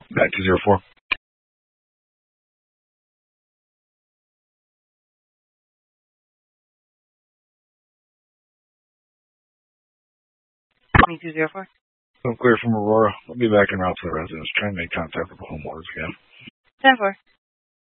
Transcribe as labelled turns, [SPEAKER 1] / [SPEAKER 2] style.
[SPEAKER 1] Back to 04. I'm clear from Aurora. I'll be back en route to the residence. Try and make contact with the homeowners again.
[SPEAKER 2] 10-4.